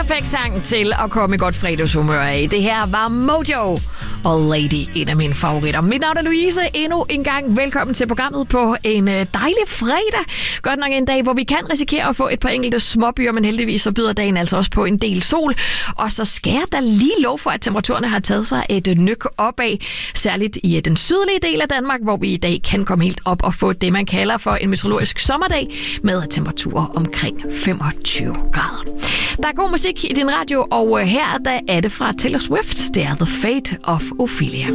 perfekt sang til at komme i godt fredagshumør af. Det her var Mojo og Lady, en af mine favoritter. Mit navn er Louise. Endnu en gang velkommen til programmet på en dejlig fredag. Godt nok en dag, hvor vi kan risikere at få et par enkelte småbyer, men heldigvis så byder dagen altså også på en del sol. Og så skal jeg da lige lov for, at temperaturerne har taget sig et nyk opad, særligt i den sydlige del af Danmark, hvor vi i dag kan komme helt op og få det, man kalder for en meteorologisk sommerdag med temperaturer omkring 25 grader. Der er god musik i din radio, og her der er det fra Taylor Swift. Det er The Fate of Ophelia.